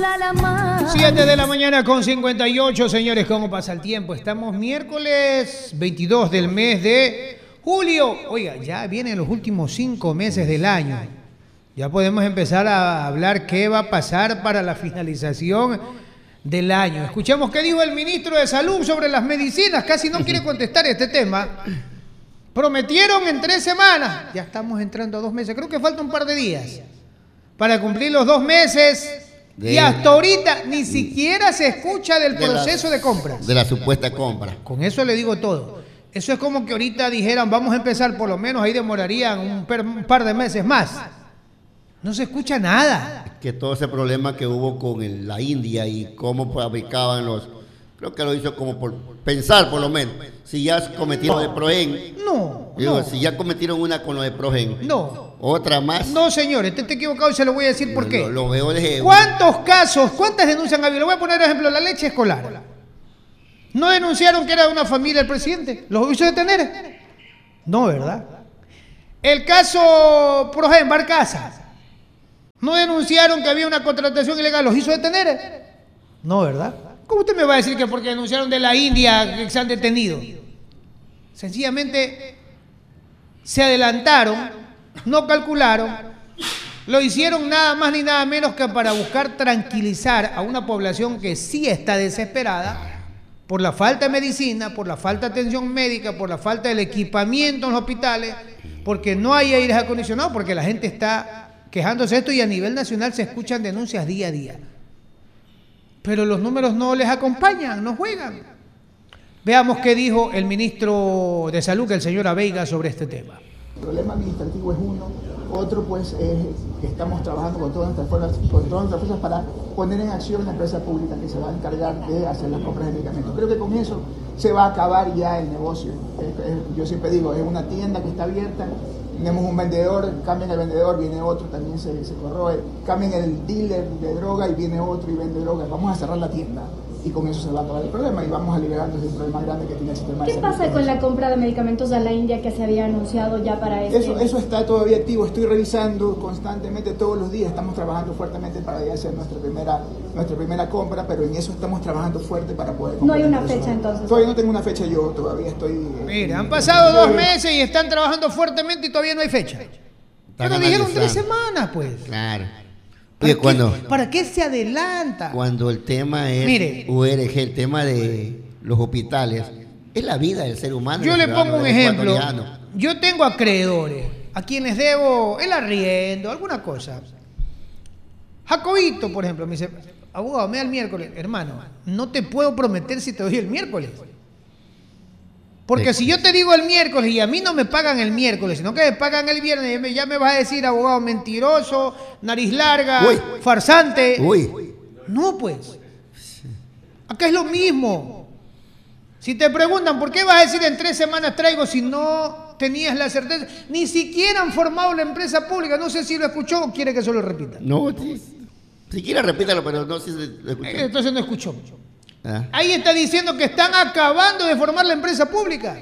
7 de la mañana con 58, señores, ¿cómo pasa el tiempo? Estamos miércoles 22 del mes de julio. Oiga, ya vienen los últimos 5 meses del año. Ya podemos empezar a hablar qué va a pasar para la finalización del año. Escuchamos qué dijo el ministro de Salud sobre las medicinas. Casi no quiere contestar este tema. Prometieron en 3 semanas. Ya estamos entrando a 2 meses. Creo que falta un par de días para cumplir los 2 meses. Y hasta ahorita ni siquiera se escucha del proceso de compras. De la supuesta compra. Con eso le digo todo. Eso es como que ahorita dijeran, vamos a empezar, por lo menos ahí demorarían un par de meses más. No se escucha nada. Que todo ese problema que hubo con la India y cómo fabricaban los... Creo que lo hizo como por pensar, por lo menos. Si ya cometieron de Progen. No. Si ya cometieron una con lo de Progen. No. Otra más. No, señores, te he equivocado y se lo voy a decir por qué. Lo veo de... ¿Cuántos casos, cuántas denuncias han habido? Le voy a poner ejemplo, la leche escolar. ¿No denunciaron que era de una familia el presidente? ¿Los hizo detener? No, ¿verdad? El caso Progen, Barcaza. ¿No denunciaron que había una contratación ilegal? ¿Los hizo detener? No, ¿verdad? ¿Cómo usted me va a decir que porque denunciaron de la India que se han detenido? Sencillamente se adelantaron, no calcularon, lo hicieron nada más ni nada menos que para buscar tranquilizar a una población que sí está desesperada por la falta de medicina, por la falta de atención médica, por la falta del equipamiento en los hospitales, porque no hay aires acondicionados, porque la gente está quejándose de esto y a nivel nacional se escuchan denuncias día a día. Pero los números no les acompañan, no juegan. Veamos qué dijo el ministro de Salud, el señor Aveiga, sobre este tema. El problema administrativo es uno, otro pues es que estamos trabajando con todas nuestras fuerzas para poner en acción la empresa pública que se va a encargar de hacer las compras de medicamentos. Creo que con eso se va a acabar ya el negocio. Yo siempre digo, es una tienda que está abierta, tenemos un vendedor, cambian el vendedor, viene otro, también se corroe, cambian el dealer de droga y viene otro y vende droga. Vamos a cerrar la tienda y con eso se va a acabar el problema y vamos a liberarnos de un problema grande que tiene el sistema de salud. ¿Qué pasa con la compra de medicamentos a la India que se había anunciado ya para este? Eso está todavía activo, estoy revisando constantemente todos los días, estamos trabajando fuertemente para ya hacer nuestra primera compra, pero en eso estamos trabajando fuerte para poder comprar. ¿No hay una fecha entonces? Todavía no tengo una fecha, yo todavía estoy... Mira, han pasado 2 meses y están trabajando fuertemente y todavía no hay fecha. Pero dijeron 3 semanas, pues. Claro. ¿Para qué se adelanta? Cuando el tema es, mire, URG, el tema de los hospitales, es la vida del ser humano. Yo le pongo un ejemplo. Yo tengo acreedores, a quienes debo el arriendo, alguna cosa. Jacobito, por ejemplo, me dice, abogado, me da el miércoles. Hermano, no te puedo prometer si te doy el miércoles. Porque si yo te digo el miércoles y a mí no me pagan el miércoles, sino que me pagan el viernes, ya me vas a decir, abogado, mentiroso, nariz larga, farsante. No, pues. Acá es lo mismo. Si te preguntan, ¿por qué vas a decir en 3 semanas traigo si no tenías la certeza? Ni siquiera han formado la empresa pública. No sé si lo escuchó o quiere que se lo repita. No, si quiere repítalo, pero no sé si lo escuchó. Entonces no escuchó. Ahí está diciendo que están acabando de formar la empresa pública.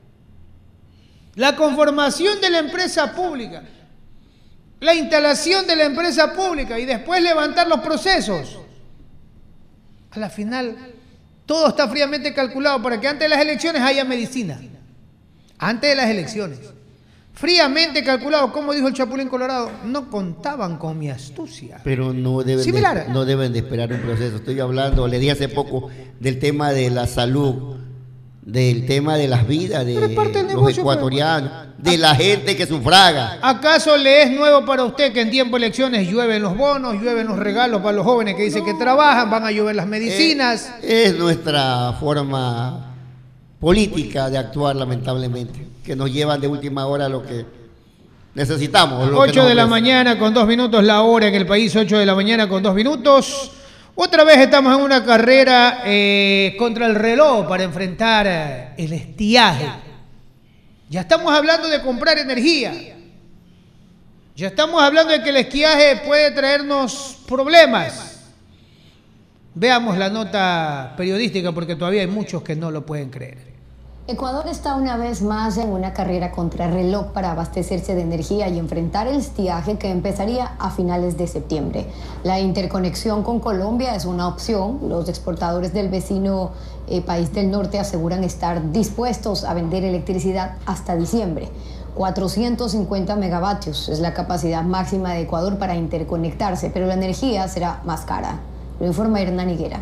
La conformación de la empresa pública, la instalación de la empresa pública y después levantar los procesos. A la final, todo está fríamente calculado para que antes de las elecciones haya medicina. Antes de las elecciones. Fríamente calculado, como dijo el Chapulín Colorado, no contaban con mi astucia. Pero no deben de esperar un proceso. Estoy hablando, le dije hace poco, del tema de la salud, del tema de las vidas de los ecuatorianos, de la gente que sufraga. ¿Acaso le es nuevo para usted que en tiempo de elecciones llueven los bonos, llueven los regalos para los jóvenes que dicen que trabajan, van a llover las medicinas? Es nuestra forma política de actuar, lamentablemente, que nos llevan de última hora a lo que necesitamos. 8 de la mañana con 2 minutos, la hora en el país, 8 de la mañana con 2 minutos. Otra vez estamos en una carrera contra el reloj para enfrentar el estiaje. Ya estamos hablando de comprar energía. Ya estamos hablando de que el estiaje puede traernos problemas. Veamos la nota periodística porque todavía hay muchos que no lo pueden creer. Ecuador está una vez más en una carrera contrarreloj para abastecerse de energía y enfrentar el estiaje que empezaría a finales de septiembre. La interconexión con Colombia es una opción. Los exportadores del vecino país del norte aseguran estar dispuestos a vender electricidad hasta diciembre. 450 megavatios es la capacidad máxima de Ecuador para interconectarse, pero la energía será más cara. Lo informa Hernán Higuera.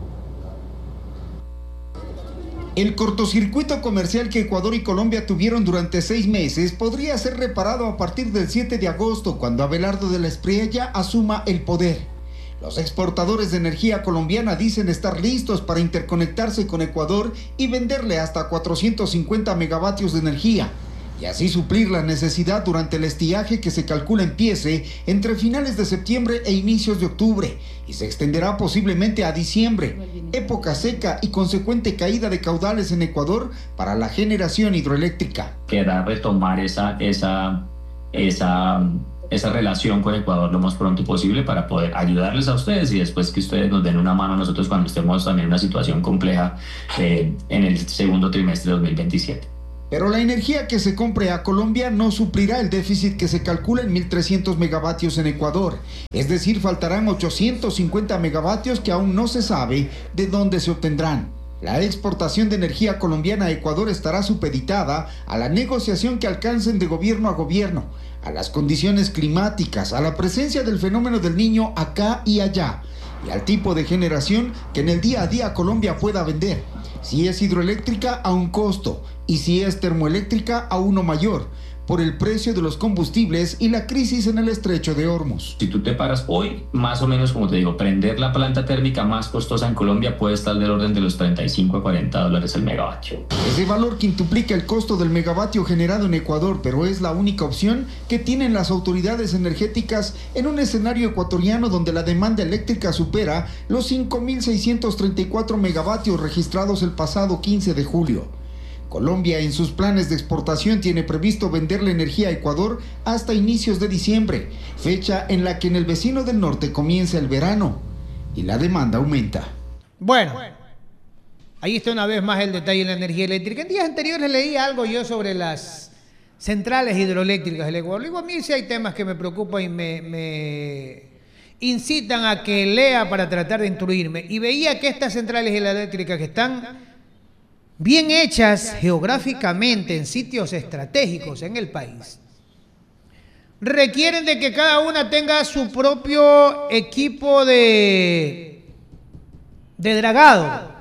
El cortocircuito comercial que Ecuador y Colombia tuvieron durante 6 meses podría ser reparado a partir del 7 de agosto, cuando Abelardo de la Espriella asuma el poder. Los exportadores de energía colombiana dicen estar listos para interconectarse con Ecuador y venderle hasta 450 megavatios de energía, y así suplir la necesidad durante el estiaje que se calcula empiece entre finales de septiembre e inicios de octubre y se extenderá posiblemente a diciembre, época seca y consecuente caída de caudales en Ecuador para la generación hidroeléctrica. Queda retomar esa relación con Ecuador lo más pronto posible para poder ayudarles a ustedes y después que ustedes nos den una mano a nosotros cuando estemos también en una situación compleja en el segundo trimestre de 2027. Pero la energía que se compre a Colombia no suplirá el déficit que se calcula en 1.300 megavatios en Ecuador. Es decir, faltarán 850 megavatios que aún no se sabe de dónde se obtendrán. La exportación de energía colombiana a Ecuador estará supeditada a la negociación que alcancen de gobierno a gobierno, a las condiciones climáticas, a la presencia del fenómeno del Niño acá y allá, y al tipo de generación que en el día a día Colombia pueda vender. Si es hidroeléctrica, a un costo, y si es termoeléctrica, a uno mayor, por el precio de los combustibles y la crisis en el estrecho de Hormuz. Si tú te paras hoy, más o menos, como te digo, prender la planta térmica más costosa en Colombia puede estar del orden de los 35 a 40 dólares el megavatio. Ese valor quintuplica el costo del megavatio generado en Ecuador, pero es la única opción que tienen las autoridades energéticas en un escenario ecuatoriano donde la demanda eléctrica supera los 5.634 megavatios registrados el pasado 15 de julio. Colombia en sus planes de exportación tiene previsto venderle energía a Ecuador hasta inicios de diciembre, fecha en la que en el vecino del norte comienza el verano y la demanda aumenta. Bueno, ahí está una vez más el detalle de la energía eléctrica. En días anteriores leí algo yo sobre las centrales hidroeléctricas del Ecuador. Digo, a mí sí hay temas que me preocupan y me incitan a que lea para tratar de instruirme. Y veía que estas centrales hidroeléctricas que están bien hechas geográficamente en sitios estratégicos en el país, requieren de que cada una tenga su propio equipo de dragado,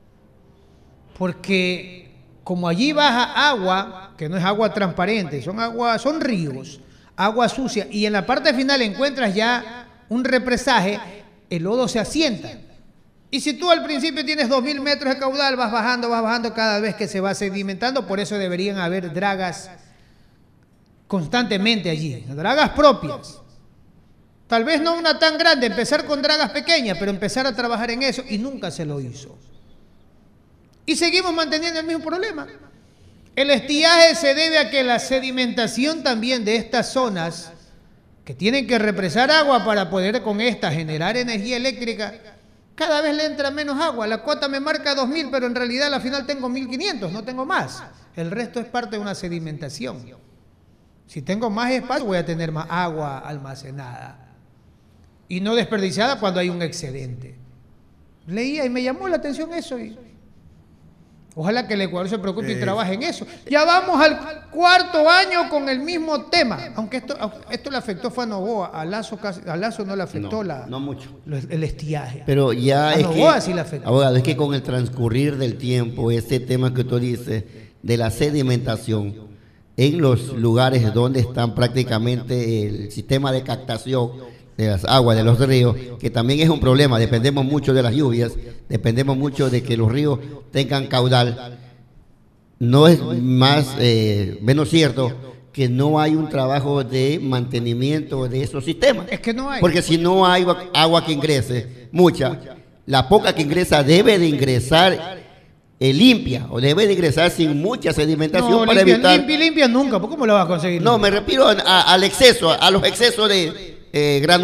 porque como allí baja agua, que no es agua transparente, son ríos, agua sucia, y en la parte final encuentras ya un represaje, el lodo se asienta. Y si tú al principio tienes 2.000 metros de caudal, vas bajando cada vez que se va sedimentando. Por eso deberían haber dragas constantemente allí, dragas propias. Tal vez no una tan grande, empezar con dragas pequeñas, pero empezar a trabajar en eso, y nunca se lo hizo. Y seguimos manteniendo el mismo problema. El estiaje se debe a que la sedimentación también de estas zonas, que tienen que represar agua para poder con esta generar energía eléctrica, cada vez le entra menos agua. La cuota me marca 2.000, pero en realidad a la final tengo 1.500, no tengo más. El resto es parte de una sedimentación. Si tengo más espacio, voy a tener más agua almacenada y no desperdiciada cuando hay un excedente. Leía y me llamó la atención eso. Y ojalá que el Ecuador se preocupe y trabaje en eso. Ya vamos al 4º año con el mismo tema. Aunque esto le afectó fue a Novoa, a Lazo no le afectó no mucho el estiaje. Pero ya a es Novoa que, sí le afectó. Ahora, es que con el transcurrir del tiempo, ese tema que tú dices de la sedimentación en los lugares donde están prácticamente el sistema de captación de las aguas de los ríos, que también es un problema, dependemos mucho de las lluvias, dependemos mucho de que los ríos tengan caudal. No es menos cierto que no hay un trabajo de mantenimiento de esos sistemas. Es que no hay. Porque si no hay agua que ingrese, la poca que ingresa debe de ingresar limpia, o debe de ingresar sin mucha sedimentación para evitar... Limpia nunca, ¿cómo lo vas a conseguir? No, me refiero al exceso, a los excesos de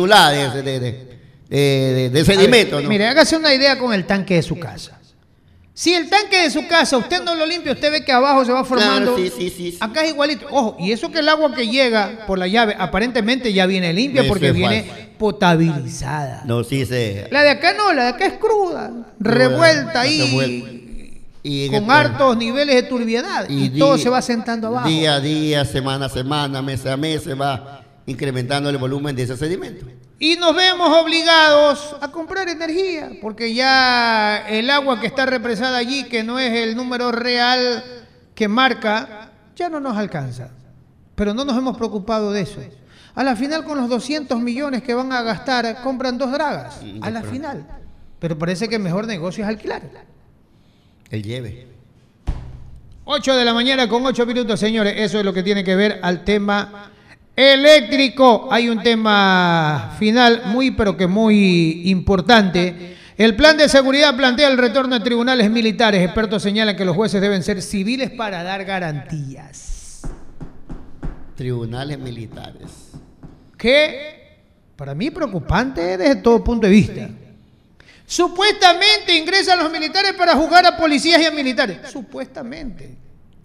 granulares, de sedimento. ¿No? Mire, hágase una idea con el tanque de su casa. Si el tanque de su casa usted no lo limpia, usted ve que abajo se va formando. Claro, sí. Acá es igualito. Ojo, y eso que el agua que llega por la llave aparentemente ya viene limpia porque viene potabilizada. No, sí se. La de acá no, la de acá es cruda, revuelta ahí, y con hartos niveles de turbiedad. Y todo se va sentando abajo. Día a día, semana a semana, mes a mes se va incrementando el volumen de ese sedimento. Y nos vemos obligados a comprar energía, porque ya el agua que está represada allí, que no es el número real que marca, ya no nos alcanza. Pero no nos hemos preocupado de eso. A la final, con los 200 millones que van a gastar, compran 2 dragas. A la final. Pero parece que el mejor negocio es alquilar. El lleve. 8 de la mañana con 8 minutos, señores. Eso es lo que tiene que ver al tema eléctrico. Hay un tema final muy pero que muy importante. El plan de seguridad plantea el retorno a tribunales militares. Expertos señalan que los jueces deben ser civiles para dar garantías. Tribunales militares. Que para mí preocupante desde todo punto de vista. Supuestamente ingresan los militares para juzgar a policías y a militares. Supuestamente.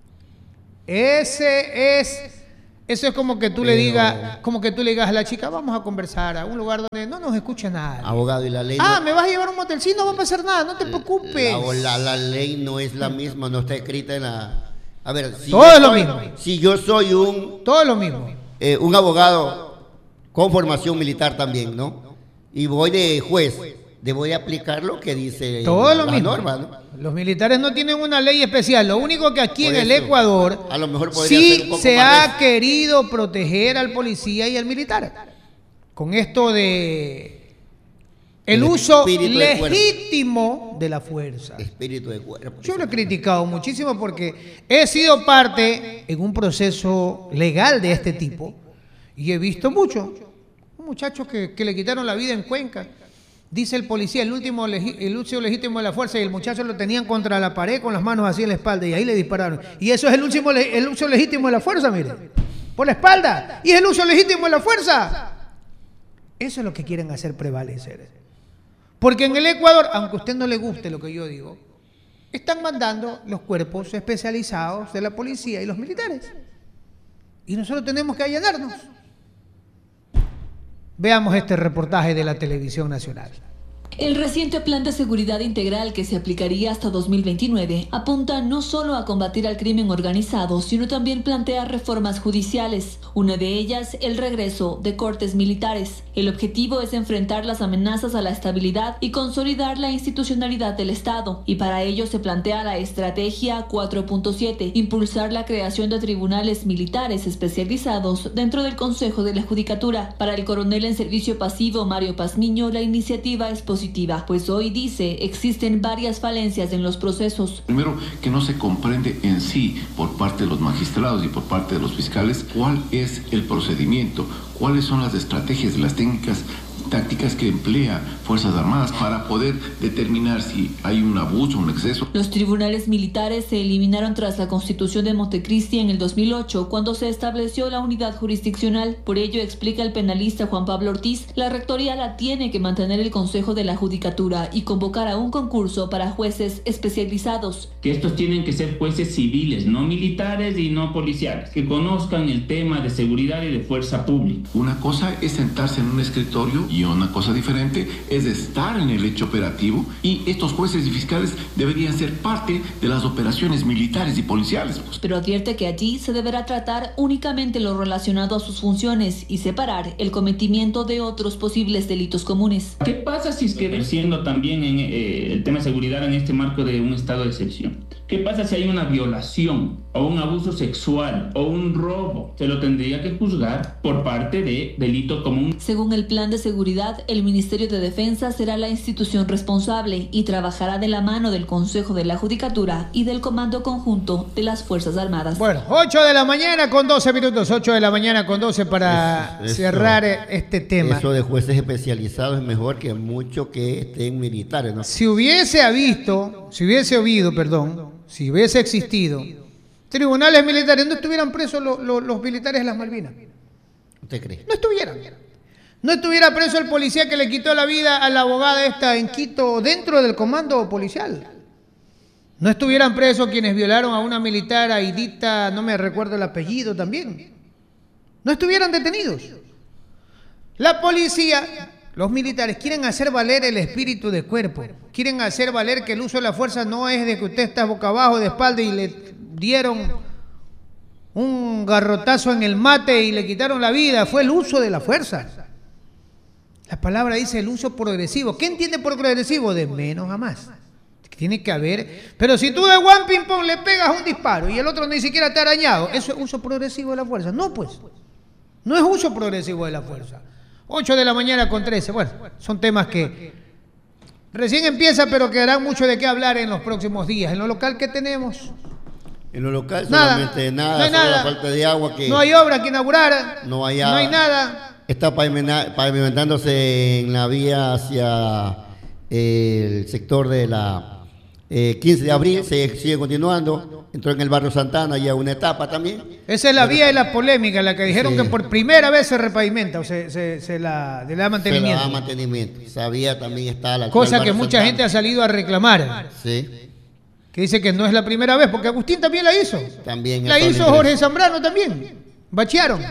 Eso es como que tú le digas, a la chica, vamos a conversar a un lugar donde no nos escucha nada. Abogado, y la ley. ¿Me vas a llevar a un motel? Sí, no va a pasar nada, no te preocupes. La ley no es la misma, no está escrita en la. A ver, todo es lo mismo. Si yo soy todo es lo mismo. Un abogado con formación militar también, ¿no? Y voy de juez, debo de aplicar lo que dice la norma, ¿no? Los militares no tienen una ley especial. Lo único que aquí en el Ecuador a lo mejor sí se ha querido proteger al policía y al militar. Con esto de el uso legítimo de la fuerza. Espíritu de cuerpo. Yo lo he criticado muchísimo porque he sido parte en un proceso legal de este tipo y he visto mucho. Un muchacho que le quitaron la vida en Cuenca. Dice el policía, el uso legítimo de la fuerza, y el muchacho lo tenían contra la pared con las manos así en la espalda y ahí le dispararon. Y eso es el uso legítimo de la fuerza, mire. Por la espalda. Y es el uso legítimo de la fuerza. Eso es lo que quieren hacer prevalecer. Porque en el Ecuador, aunque a usted no le guste lo que yo digo, están mandando los cuerpos especializados de la policía y los militares. Y nosotros tenemos que allanarnos. Veamos este reportaje de la Televisión Nacional. El reciente plan de seguridad integral que se aplicaría hasta 2029 apunta no solo a combatir al crimen organizado, sino también plantea reformas judiciales. Una de ellas, el regreso de cortes militares. El objetivo es enfrentar las amenazas a la estabilidad y consolidar la institucionalidad del Estado. Y para ello se plantea la estrategia 4.7, impulsar la creación de tribunales militares especializados dentro del Consejo de la Judicatura. Para el coronel en servicio pasivo Mario Pazmiño, la iniciativa es positiva, pues hoy dice existen varias falencias en los procesos. Primero, que no se comprende en sí por parte de los magistrados y por parte de los fiscales cuál es el procedimiento, cuáles son las estrategias, las técnicas, tácticas que emplea Fuerzas Armadas para poder determinar si hay un abuso, un exceso. Los tribunales militares se eliminaron tras la Constitución de Montecristi en el 2008, cuando se estableció la unidad jurisdiccional. Por ello, explica el penalista Juan Pablo Ortiz, la rectoría la tiene que mantener el Consejo de la Judicatura y convocar a un concurso para jueces especializados. Que estos tienen que ser jueces civiles, no militares y no policiales, que conozcan el tema de seguridad y de fuerza pública. Una cosa es sentarse en un escritorio y una cosa diferente es estar en el hecho operativo, y estos jueces y fiscales deberían ser parte de las operaciones militares y policiales. Pero advierte que allí se deberá tratar únicamente lo relacionado a sus funciones y separar el cometimiento de otros posibles delitos comunes. ¿Qué pasa si es que siendo también en el tema de seguridad en este marco de un estado de excepción? ¿Qué pasa si hay una violación o un abuso sexual o un robo? Se lo tendría que juzgar por parte de delito común. Según el plan de seguridad, el Ministerio de Defensa será la institución responsable y trabajará de la mano del Consejo de la Judicatura y del Comando Conjunto de las Fuerzas Armadas. Bueno, 8 de la mañana con 12 minutos, 8 de la mañana con 12 para cerrar este tema. Eso de jueces especializados es mejor que mucho que estén militares, ¿no? Si hubiese existido tribunales militares, no estuvieran presos los militares de las Malvinas. ¿Usted cree? No estuvieran. No estuviera preso el policía que le quitó la vida a la abogada esta en Quito dentro del comando policial. no estuvieran presos quienes violaron a una militar, Aidita, no me recuerdo el apellido también. No estuvieran detenidos. La policía, los militares quieren hacer valer el espíritu de cuerpo. Quieren hacer valer que el uso de la fuerza no es de que usted está boca abajo de espalda y le dieron un garrotazo en el mate y le quitaron la vida. Fue el uso de la fuerza. La palabra dice el uso progresivo. ¿Qué entiende por progresivo? De menos a más. Tiene que haber. Pero si tú de one ping pong le pegas un disparo y el otro ni siquiera está arañado, ¿eso es uso progresivo de la fuerza? No, pues. No es uso progresivo de la fuerza. 8 de la mañana con 13. Bueno, son temas que recién empieza, pero quedará mucho de qué hablar en los próximos días. En lo local, ¿qué tenemos? En lo local solamente nada, no hay nada. La falta de agua que... No hay obra que inaugurar. No hay nada. Está pavimentándose en la vía hacia el sector de la 15 de abril, se sigue continuando. Entró en el barrio Santana ya una etapa también. Esa es la vía de la polémica, la que dijeron que por primera vez se repavimenta o se le da mantenimiento. Se le da mantenimiento. Esa vía también está la cosa que mucha gente ha salido a reclamar. Sí. Que dice que no es la primera vez, porque Agustín también la hizo. También la hizo Jorge Zambrano también. Bachearon.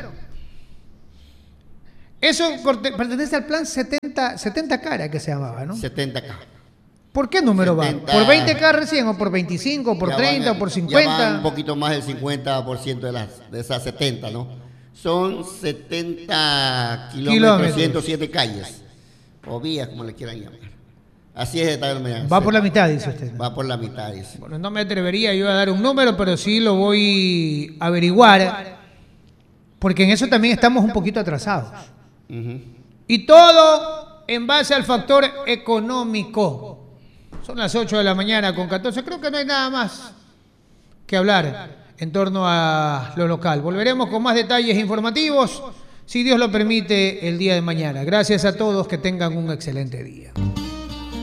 Eso pertenece al plan 70K que se llamaba, ¿no? 70K. ¿Por qué número 70, va? ¿Por 20K recién o por 25, por 30 o por 50? Ya van un poquito más del 50% de esas 70, ¿no? Son 70 kilómetros, 107 calles. O vías, como le quieran llamar. Así es de tal manera. Va por la mitad, dice usted. Va por la mitad, dice. Bueno, no me atrevería yo a dar un número, pero sí lo voy a averiguar. Porque en eso también estamos un poquito atrasados. Y todo en base al factor económico. Son las 8 de la mañana con 14. Creo que no hay nada más que hablar en torno a lo local. Volveremos con más detalles informativos, si Dios lo permite, el día de mañana. Gracias a todos, que tengan un excelente día.